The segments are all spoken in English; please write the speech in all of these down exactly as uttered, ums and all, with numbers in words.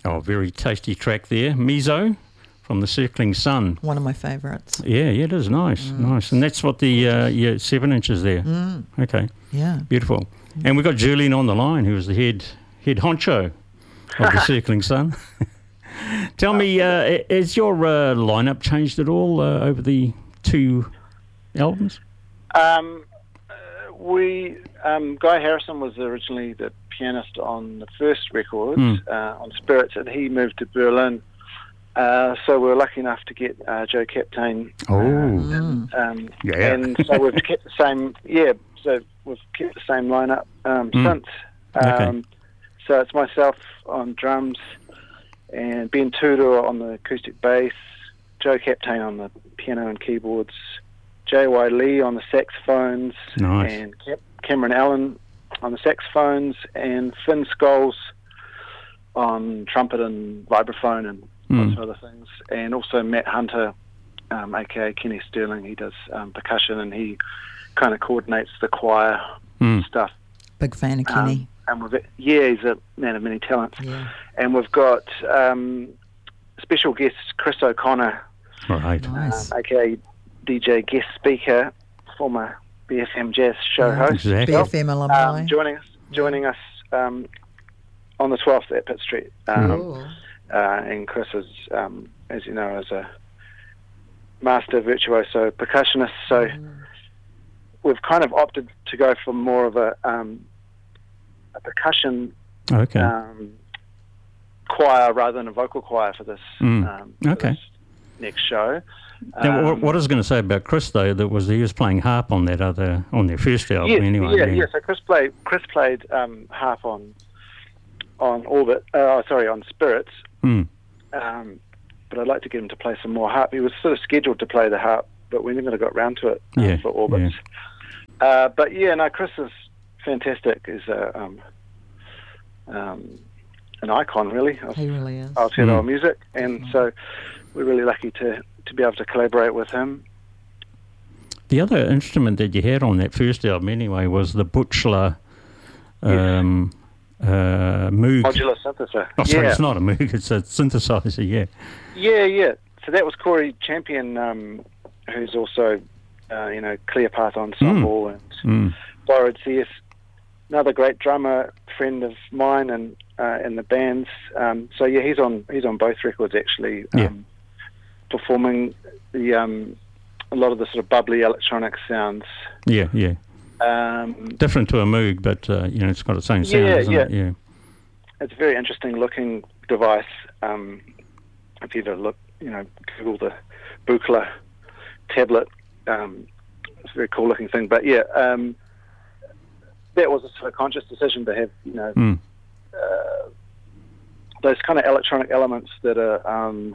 Oh, very tasty track there. Miso from the Circling Sun. One of my favourites. Yeah, yeah, it is nice, mm. nice. And that's what the, uh, yeah, seven inches there. Mm. Okay. Yeah. Beautiful. Mm. And we've got Julian on the line, who is the head head honcho of the Circling Sun. Tell me, uh, has your uh, lineup changed at all uh, over the two albums? Um, uh, we um, Guy Harrison was originally the pianist on the first record, mm. uh, on Spirits, and he moved to Berlin. Uh, so we were lucky enough to get uh, Joe Captain. Oh, uh, and, um, yeah. And so we've kept the same. Yeah, so we've kept the same lineup um, mm. since. Um, okay. So it's myself on drums, and Ben Tudor on the acoustic bass, Joe Captain on the piano and keyboards, J Y Lee on the saxophones, nice. and Cap- Cameron Allen on the saxophones, and Finn Scholes on trumpet and vibraphone and mm. lots of other things, and also Matt Hunter, um, aka Kenny Sterling. He does um, percussion, and he kind of coordinates the choir mm. stuff. Big fan of Kenny. Um, and we've, yeah, he's a man of many talents. Yeah. And we've got um, special guest Chris O'Connor, right. nice. um, aka D J guest speaker, former B F M Jazz show yeah. host, exactly. B F M alumni, um, joining us, joining us um, on the twelfth at Pitt Street. Um, Cool. uh, and Chris is, um, as you know, is a master virtuoso percussionist. So Mm. we've kind of opted to go for more of a, um, a percussion Okay. um, choir rather than a vocal choir for this, Mm. um, for Okay. this next show. Now, Um, what, what I was going to say about Chris, though, that was he was playing harp on that other on their first album, yeah, anyway. Yeah, yeah. So Chris played Chris played um, harp on on Orbit. Uh, sorry, on Spirits. Mm. Um, but I'd like to get him to play some more harp. He was sort of scheduled to play the harp, but we never got round to it um, Yeah, for Orbits. yeah. Uh, but yeah, no, Chris is fantastic. He's a, um, um, an icon, really, of He really is. Aotearoa Mm. music, and so we're really lucky to, to be able to collaborate with him. The other instrument that you had on that first album, anyway, was the Butchler um, uh, Moog. Modular synthesizer. Oh, sorry, yeah. it's not a Moog, it's a synthesizer, yeah. Yeah, yeah. So that was Corey Champion, um, who's also, uh, you know, Cleopatra Ensemble Mm. and Mm. Borrowed C S, another great drummer, friend of mine, and uh, in the bands. Um, so yeah, he's on he's on both records actually, um, Yeah. performing the um, a lot of the sort of bubbly electronic sounds. Yeah, yeah. Um, Different to a Moog, but, uh, you know, it's got the same sound, Yeah, isn't yeah. it? Yeah. It's a very interesting looking device. Um, if you ever look, you know, Google the Buchla tablet, um, it's a very cool looking thing. But yeah, um, that was a sort of conscious decision to have, you know, Mm. uh, those kind of electronic elements that are um,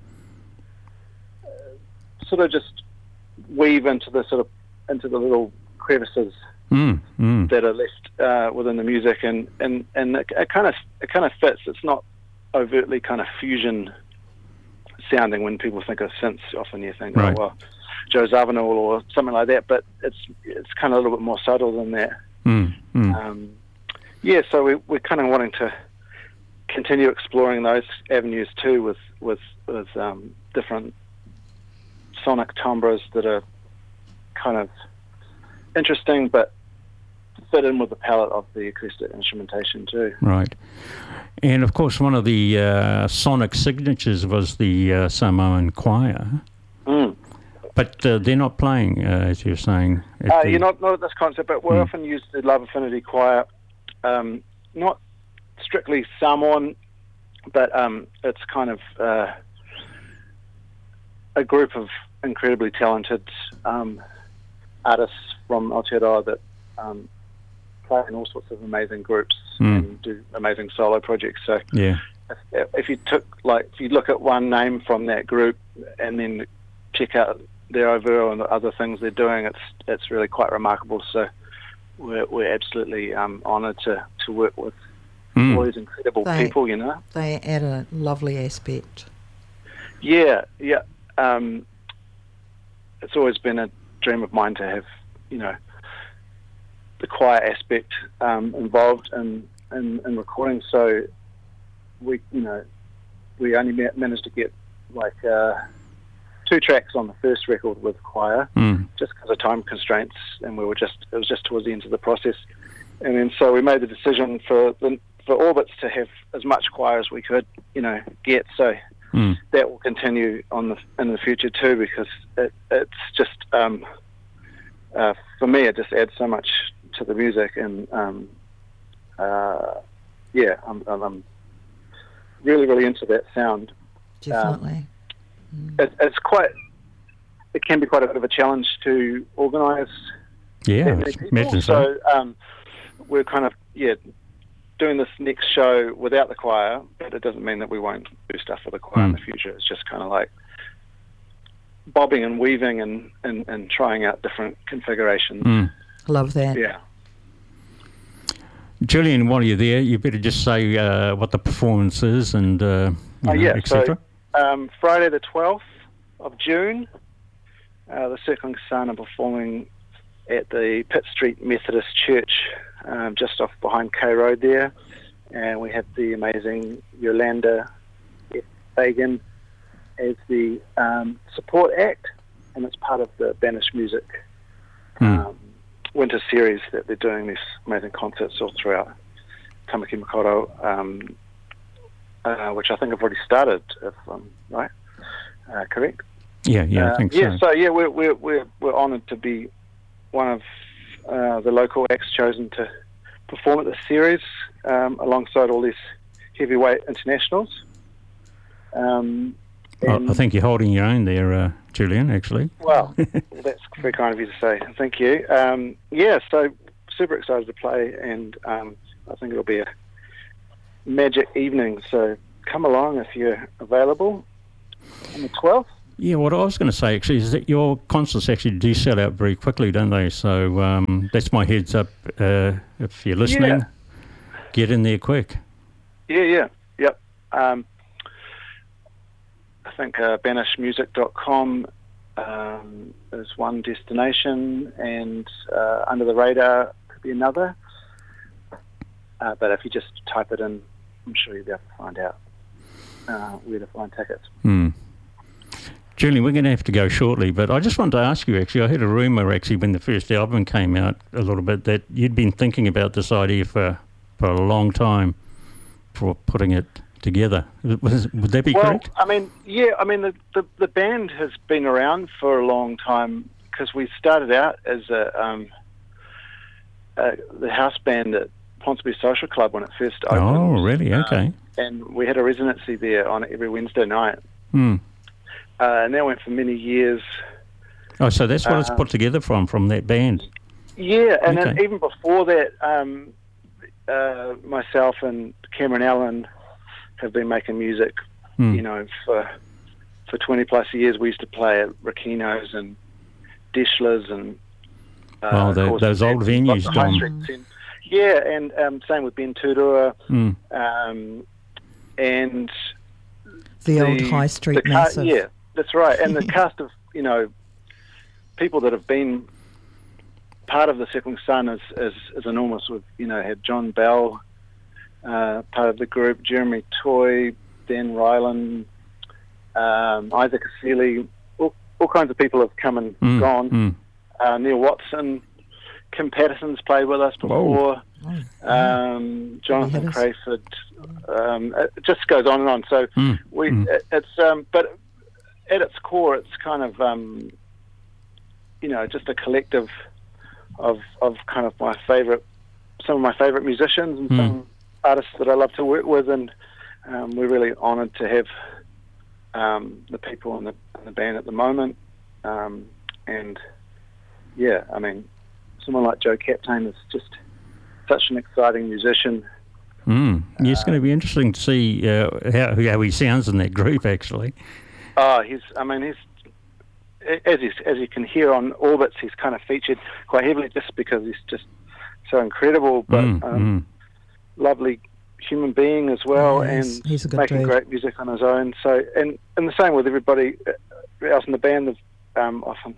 uh, sort of just weave into the sort of into the little crevices Mm. Mm. that are left uh, within the music, and and and it, it kind of it kind of fits. It's not overtly kind of fusion sounding. When people think of synths, often you think, Right. oh well, Joe Zawinul or something like that. But it's it's kind of a little bit more subtle than that. Mm. Mm. Um, yeah, so we, we're kind of wanting to continue exploring those avenues too, with with with um, different sonic timbres that are kind of interesting, but fit in with the palette of the acoustic instrumentation too. Right. And, of course, one of the uh, sonic signatures was the uh, Samoan choir. Mm. But uh, they're not playing, uh, as you're saying. at Uh, the- you're not not at this concert, but we Mm. often use the Love Affinity Choir, um, not strictly Samoan, but um, it's kind of uh, a group of incredibly talented um, artists from Aotearoa that um, play in all sorts of amazing groups Mm. and do amazing solo projects. So Yeah. if, if you took like if you look at one name from that group and then check out their overall and the other things they're doing, it's it's really quite remarkable. So we're we're absolutely um, honoured to, to work with Mm. all these incredible They- people. You know. They add a lovely aspect. Yeah, yeah. Um, it's always been a dream of mine to have, you know, the choir aspect um, involved in, in, in recording. So we, you know, we only ma- managed to get like uh, two tracks on the first record with choir, Mm. just because of time constraints, and we were just it was just towards the end of the process, and then so we made the decision for the, for Orbits to have as much choir as we could, you know, get. So Mm. that will continue on the in the future too, because it, it's just um, uh, for me it just adds so much to the music, and um, uh, yeah, I'm, I'm really really into that sound. Definitely. It, it's quite it can be quite a bit of a challenge to organise Yeah, that I many people. imagine so. So um, we're kind of yeah doing this next show without the choir, but it doesn't mean that we won't do stuff for the choir in Mm. the future. It's just kind of like bobbing and weaving and, and, and trying out different configurations. Mm. Love that. Yeah. Julian, while you're there, you better just say uh, what the performance is and uh, you Oh, know, yeah, et cetera. so um, Friday the twelfth of June, uh, the Circling Sun are performing at the Pitt Street Methodist Church, um, just off behind K Road there, and we have the amazing Yolanda F. Fagan as the um, support act, and it's part of the Banished Music Mm. um, winter series that they're doing these amazing concerts all throughout Tamaki Makaurau, um, uh, which I think have already started, if I'm right, uh, correct? Yeah, yeah, I Uh, think yeah, so. so yeah, we're we're we're, we're honoured to be one of uh, the local acts chosen to perform at this series um, alongside all these heavyweight internationals. Um, I, and- I think you're holding your own there, uh, Julian, actually. Well, that's very kind of you to say. Thank you. Um, yeah, so super excited to play, and um, I think it'll be a magic evening. So come along if you're available on the twelfth. Yeah, what I was going to say actually is that your concerts actually do sell out very quickly, don't they? So um, that's my heads up. Uh, if you're listening, Yeah. get in there quick. Yeah, yeah, yep. Um, I think uh, banish music dot com um, is one destination, and uh, Under the Radar could be another. Uh, but if you just type it in, I'm sure you'll be able to find out uh, where to find tickets. Hmm. Julian, we're going to have to go shortly, but I just wanted to ask you, actually, I heard a rumour, actually, when the first album came out a little bit, that you'd been thinking about this idea for, for a long time for putting it together. Was, would that be well, correct? I mean, yeah, I mean, the, the, the band has been around for a long time because we started out as a, um, uh, the house band at Ponsonby Social Club when it first opened. Oh, really? Um, Okay. and we had a residency there on every Wednesday night. Hmm. Uh, and that went for many years. Oh, so that's what it's Uh, put together from, from that band. Yeah, and then Okay. even before that, um, uh, myself and Cameron Allen have been making music, Hmm. you know, for for twenty plus years. We used to play at Rakino's and Deschler's and uh, Oh, of the- course, those old lots venues, of high Dom. street scene. Yeah, and um, same with Ben Tudor, Hmm. um, and The, old High Street the ca- Massive. Yeah, that's right. And the cast of, you know, people that have been part of the Circling Sun is, is, is enormous. We've, you know, had John Bell, uh, part of the group, Jeremy Toy, Dan Ryland, um, Isaac Asili, all, all kinds of people have come and Mm, gone. mm. Uh, Neil Watson, Kim Patterson's played with us before. Oh, Um, Jonathan hitters. Crayford. Um, it just goes on and on. So Mm, we, mm. it, it's, um, but at its core, it's kind of, um, you know, just a collective of of kind of my favorite, some of my favorite musicians and Mm. some artists that I love to work with, and um, we're really honoured to have um, the people in the in the band at the moment. Um, and yeah, I mean, someone like Joe Captain is just such an exciting musician. Mm. Yeah, it's going to be interesting to see uh, how, how he sounds in that group, actually. Oh, he's, I mean, he's, as, he's, as you can hear on Orbits, he's kind of featured quite heavily just because he's just so incredible, but Mm, um, lovely human being as well, Yes, and he's a good making dude. great music on his own. So, and, and the same with everybody else in the band. They've, Um, often,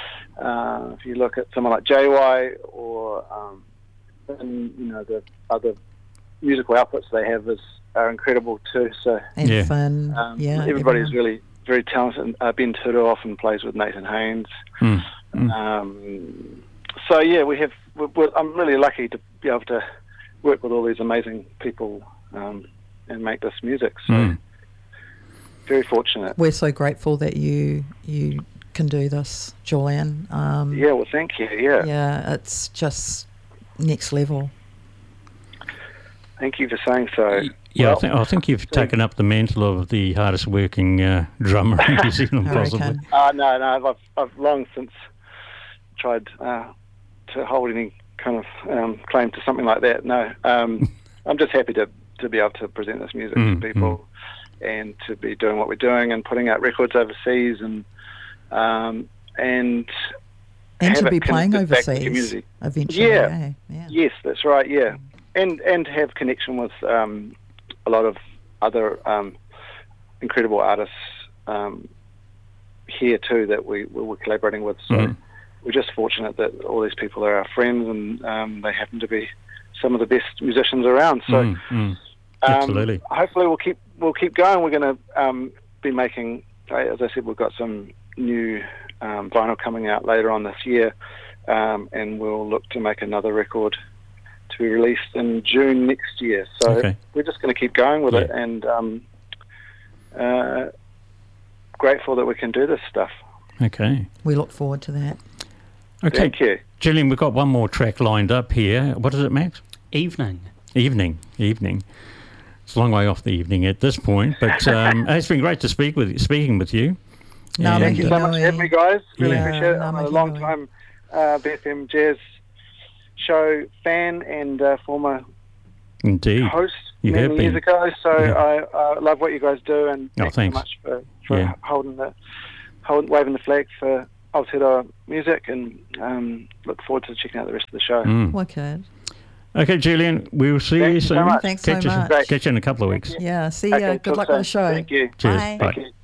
uh, if you look at someone like J Y or, um, and, you know, the other musical outputs they have is are incredible too. So And Yeah. fun. um, yeah. everybody's everyone. really very talented. Uh, Ben Tudor often plays with Nathan Haynes. Mm. Mm. Um, so yeah, we have. We're, we're, I'm really lucky to be able to work with all these amazing people um, and make this music. So Mm. very fortunate. We're so grateful that you you can do this, Julian. Um, Yeah, well, thank you. Yeah, yeah, it's just next level. thank you for saying so. Yeah, Well, I, think, I think you've taken up the mantle of the hardest working uh, drummer in New Zealand, I possibly. reckon. Uh, no, no, I've, I've long since tried uh, to hold any kind of um, claim to something like that. No, um, I'm just happy to, to be able to present this music Mm, to people and to be doing what we're doing and putting out records overseas and um, and And to have be it playing connected back to the overseas community. eventually. Yeah. eh? yeah. Yes, that's right. Yeah, and and have connection with um, a lot of other um, incredible artists um, here too that we we're collaborating with. So Mm. we're just fortunate that all these people are our friends, and um, they happen to be some of the best musicians around. So Mm, mm. um, Absolutely. hopefully we'll keep we'll keep going. We're going to um, be making, as I said, we've got some new um, vinyl coming out later on this year, um, and we'll look to make another record to be released in June next year. So Okay. we're just going to keep going with Yeah. it, and um, uh, grateful that we can do this stuff. Okay. We look forward to that. Okay. Thank you. Gillian, we've got one more track lined up here. What is it, Max? Evening. Evening. Evening. It's a long way off the evening at this point, but um, it's been great to speak with speaking with you. No, And, Thank you so much for having me, guys. Really Yeah. appreciate it. No, I'm thank a you, long Louis. time uh, B F M Jazz show fan and uh, former Indeed. host You many have years been. ago. So Yeah. I uh, love what you guys do, and Oh, thanks, thanks. so much for, for Yeah. holding the hold, waving the flag for Aotearoa music, and um, look forward to checking out the rest of the show. Mm. Wicked. Okay, Julian, we'll see Thank you you so soon. much. Thanks so catch you, much. Great. Catch you in a couple of weeks. Yeah, see ya. Okay, Good talk luck with the soon. show. Thank you. Cheers. Bye. Bye. Thank you.